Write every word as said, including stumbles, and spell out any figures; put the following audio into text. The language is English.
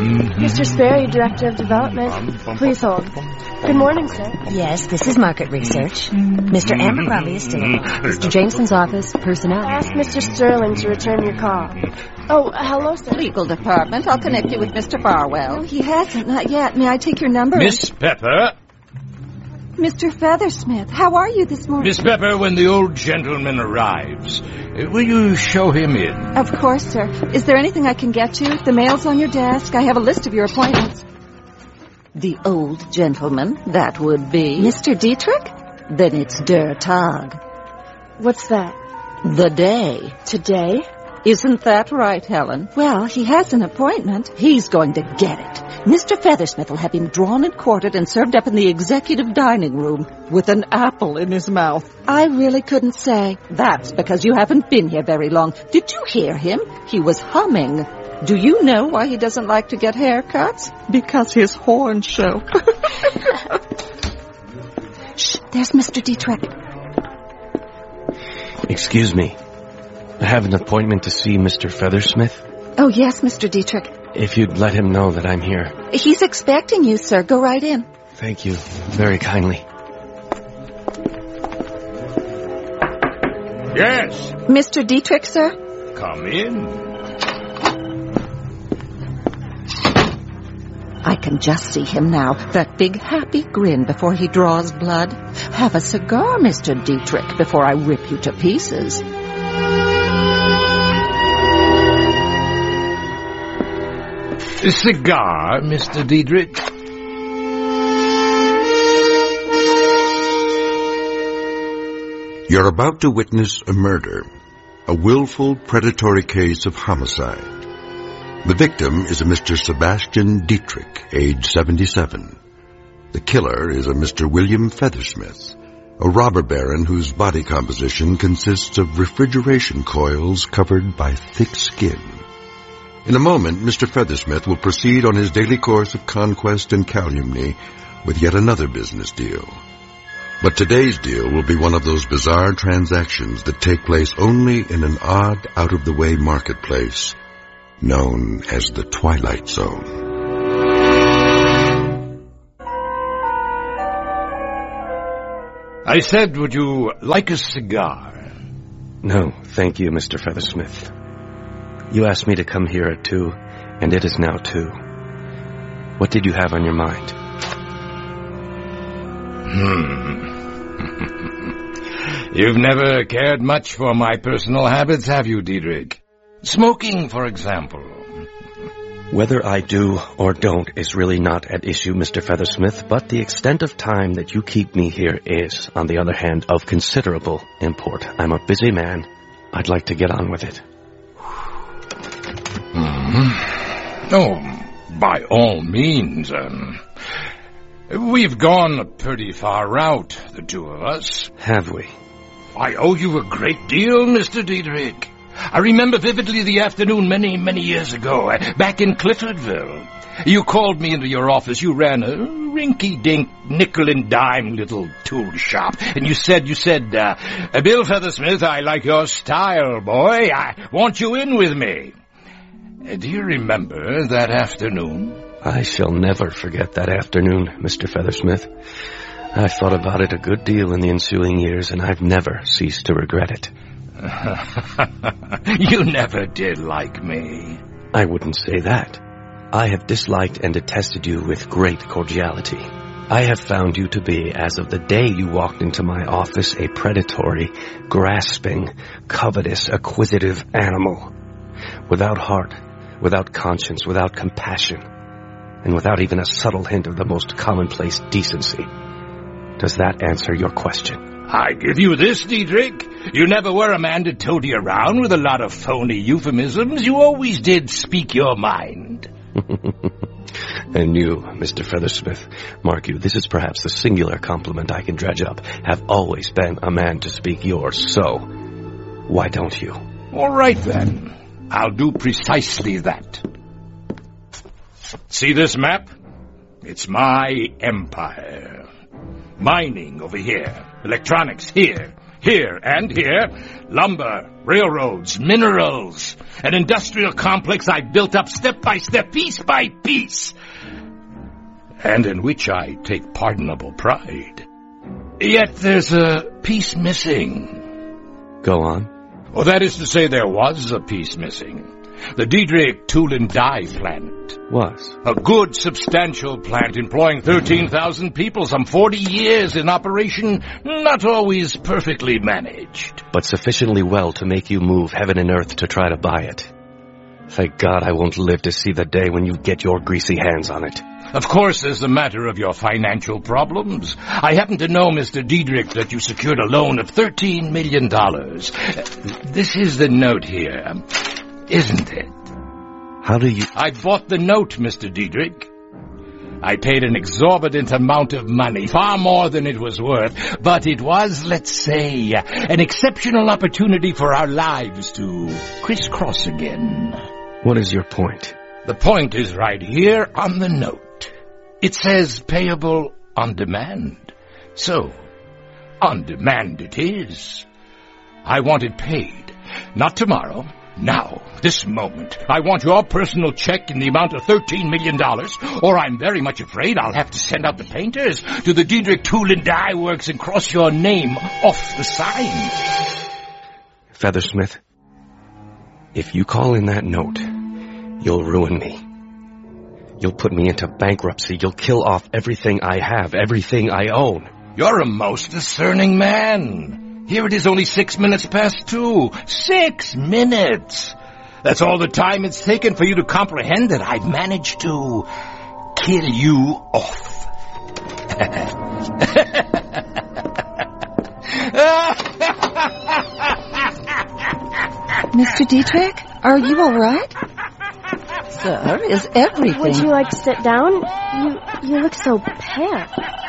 Mister Sperry, Director of Development. Please hold. Good morning, sir. Yes, this is market research. Mister Abercrombie is still in. Mister Jameson's office, personnel. Ask Mister Sterling to return your call. Oh, hello, sir. Legal department. I'll connect you with Mister Farwell. Oh, he hasn't, not yet. May I take your number? Miss Pepper. Mister Feathersmith, how are you this morning? Miss Pepper, when the old gentleman arrives, uh, will you show him in? Of course, sir. Is there anything I can get you? The mail's on your desk. I have a list of your appointments. The old gentleman, that would be... Mister Dietrich? Then it's Der Tag. What's that? The day. Today? Isn't that right, Helen? Well, he has an appointment. He's going to get it. Mister Feathersmith will have him drawn and quartered and served up in the executive dining room with an apple in his mouth. I really couldn't say. That's because you haven't been here very long. Did you hear him? He was humming. Do you know why he doesn't like to get haircuts? Because his horns show. Shh, there's Mister Dietrich. Excuse me. I have an appointment to see Mister Feathersmith. Oh, yes, Mister Dietrich. If you'd let him know that I'm here. He's expecting you, sir. Go right in. Thank you very kindly. Yes. Mister Dietrich, sir? Come in. I can just see him now, that big happy grin before he draws blood. Have a cigar, Mister Dietrich, before I rip you to pieces. A cigar, Mister Dietrich? You're about to witness a murder, a willful, predatory case of homicide. The victim is a Mister Sebastian Dietrich, age seventy-seven. The killer is a Mister William Feathersmith, a robber baron whose body composition consists of refrigeration coils covered by thick skin. In a moment, Mister Feathersmith will proceed on his daily course of conquest and calumny with yet another business deal. But today's deal will be one of those bizarre transactions that take place only in an odd, out-of-the-way marketplace known as the Twilight Zone. I said, would you like a cigar? No, thank you, Mister Feathersmith. You asked me to come here at two, and it is now two. What did you have on your mind? Hmm. You've never cared much for my personal habits, have you, Dietrich? Smoking, for example. Whether I do or don't is really not at issue, Mister Feathersmith, but the extent of time that you keep me here is, on the other hand, of considerable import. I'm a busy man. I'd like to get on with it. Mm-hmm. Oh, by all means. Um, we've gone a pretty far route, the two of us. Have we? I owe you a great deal, Mister Dietrich. I remember vividly the afternoon many, many years ago, back in Cliffordville. You called me into your office. You ran a rinky-dink, nickel-and-dime little tool shop. And you said, you said, uh, Bill Feathersmith, I like your style, boy. I want you in with me. Uh, do you remember that afternoon? I shall never forget that afternoon, Mister Feathersmith. I've thought about it a good deal in the ensuing years, and I've never ceased to regret it. You never did like me. I wouldn't say that. I have disliked and detested you with great cordiality. I have found you to be, as of the day you walked into my office, a predatory, grasping, covetous, acquisitive animal. Without heart, without conscience, without compassion, and without even a subtle hint of the most commonplace decency. Does that answer your question? I give you this, Dietrich. You never were a man to toady around with a lot of phony euphemisms. You always did speak your mind. And you, Mister Feathersmith, mark you, this is perhaps the singular compliment I can dredge up, have always been a man to speak yours, so why don't you? All right, then. I'll do precisely that. See this map? It's my empire. Mining over here. Electronics here. Here and here, lumber, railroads, minerals, an industrial complex I built up step by step, piece by piece, and in which I take pardonable pride. Yet there's a piece missing. Go on. Well, that is to say, there was a piece missing. The Diedrich Tool and Die plant. Was? A good, substantial plant employing thirteen thousand people, some forty years in operation, not always perfectly managed. But sufficiently well to make you move heaven and earth to try to buy it. Thank God I won't live to see the day when you get your greasy hands on it. Of course, as a matter of your financial problems, I happen to know, Mister Diedrich, that you secured a loan of thirteen million dollars. This is the note here, isn't it? How do you... I bought the note, Mister Diedrich. I paid an exorbitant amount of money, far more than it was worth, but it was, let's say, an exceptional opportunity for our lives to crisscross again. What is your point? The point is right here on the note. It says payable on demand. So, on demand it is. I want it paid. Not tomorrow. Now, this moment. I want your personal check in the amount of thirteen million dollars, or I'm very much afraid I'll have to send out the painters to the Diedrich Tool and Die Works and cross your name off the sign. Feathersmith, if you call in that note, you'll ruin me. You'll put me into bankruptcy. You'll kill off everything I have, everything I own. You're a most discerning man. Here it is only six minutes past two. Six minutes! That's all the time it's taken for you to comprehend that I've managed to kill you off. Mister Diedrich, are you all right? Sir, is everything... Would you like to sit down? You you look so pale.